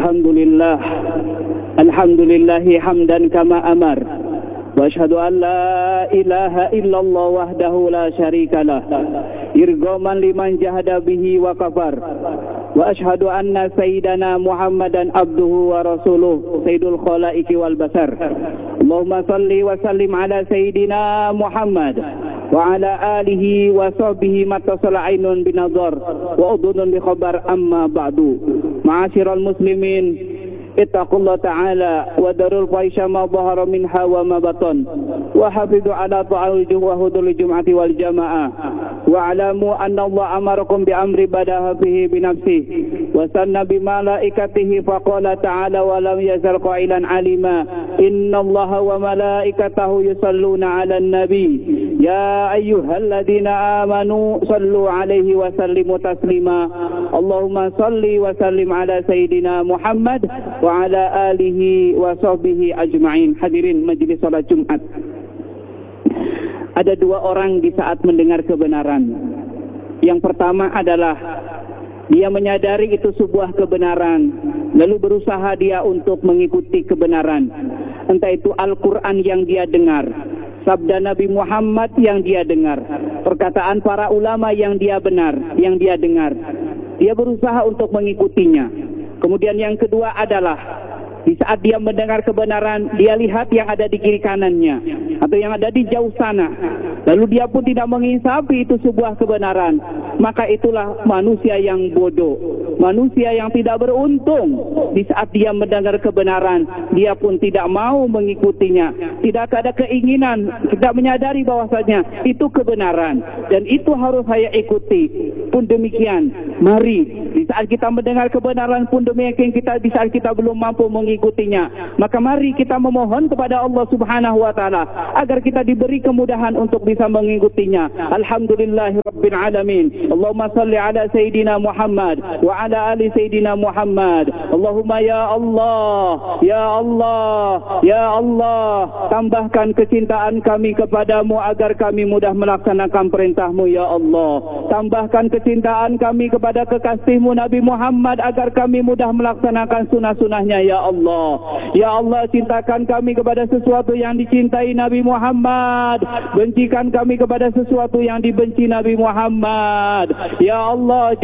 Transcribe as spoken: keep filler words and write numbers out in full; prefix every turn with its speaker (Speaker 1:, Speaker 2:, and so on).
Speaker 1: Alhamdulillah, Alhamdulillahi hamdan kama amar. Wa ashhadu an la ilaha illallah wahdahu la syarikalah, irghaman liman jahada bihi wa kafar. Wa ashhadu anna sayyidana Muhammadan abduhu wa rasuluh, sayyidul khalaiki wal basar. Allahumma salli wa sallim ala sayyidina Muhammad wa ala alihi wa sahbihi matasala ainun binadhar wa udhunun bi khabar, amma ba'du. Ma'asyiral muslimin, ittaqullah ta'ala wa darul fahisha ma dhahara minha wa ma batan, wa hafidhu ala ta'al wa hudul jum'ati wal jamaah, wa alamu anna Allah amarakum bi amri badaha bihi bi nafsihi wa sanna bi malaikatihi faqala ta'ala wa lam yazal qailan alima inna Allah wa malaikatahu yusalluna 'alan nabi ya ayyuhalladzina amanu sallu 'alaihi wa sallimu taslima. Allahumma salli wa sallim ala sayyidina Muhammad wa ala alihi wa sahbihi ajma'in. Hadirin majelis salat Jumat, ada dua orang di saat mendengar kebenaran. Yang pertama adalah dia menyadari itu sebuah kebenaran, lalu berusaha dia untuk mengikuti kebenaran. Entah itu Al-Quran yang dia dengar, sabda Nabi Muhammad yang dia dengar, perkataan para ulama yang dia benar, yang dia dengar. Dia berusaha untuk mengikutinya. Kemudian yang kedua adalah di saat dia mendengar kebenaran, dia lihat yang ada di kiri kanannya atau yang ada di jauh sana, lalu dia pun tidak mengisapi itu sebuah kebenaran. Maka itulah manusia yang bodoh, manusia yang tidak beruntung. Di saat dia mendengar kebenaran, dia pun tidak mau mengikutinya, tidak ada keinginan, tidak menyadari bahwasanya itu kebenaran dan itu harus saya ikuti. Pun demikian, mari di saat kita mendengar kebenaran pun demikian kita di saat kita belum mampu mengikutinya, maka mari kita memohon kepada Allah Subhanahu wa taala agar kita diberi kemudahan untuk bisa mengikutinya. Alhamdulillahirabbil alamin. Allahumma salli ala sayyidina Muhammad wa ala ali sayyidina Muhammad. Allahumma ya Allah, ya Allah, ya Allah, tambahkan kecintaan kami kepadamu agar kami mudah melaksanakan perintahmu ya Allah. Tambahkan kecintaan kami kepada kekasihmu Nabi Muhammad agar kami mudah melaksanakan sunnah-sunnahnya ya Allah. Ya Allah, cintakan kami kepada sesuatu yang dicintai Nabi Muhammad, bencikan kami kepada sesuatu yang dibenci Nabi Muhammad. Ya Allah,